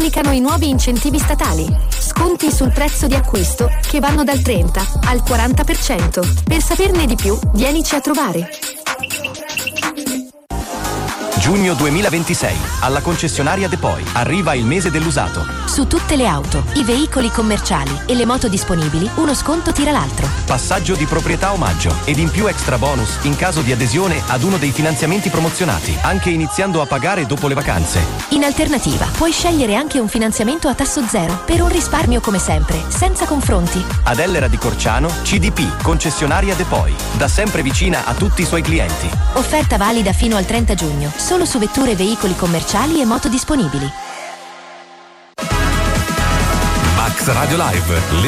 applicano i nuovi incentivi statali. Sconti sul prezzo di acquisto che vanno dal 30 al 40%. Per saperne di più, vienici a trovare. Giugno 2026. Alla concessionaria De Poi arriva il mese dell'usato. Su tutte le auto, i veicoli commerciali e le moto disponibili, uno sconto tira l'altro. Passaggio di proprietà omaggio ed in più extra bonus in caso di adesione ad uno dei finanziamenti promozionati, anche iniziando a pagare dopo le vacanze. In alternativa, puoi scegliere anche un finanziamento a tasso zero per un risparmio come sempre, senza confronti. Ad Ellera di Corciano, CDP, concessionaria De Poi, da sempre vicina a tutti i suoi clienti. Offerta valida fino al 30 giugno, solo su vetture e veicoli commerciali e moto disponibili. Max Radio Live,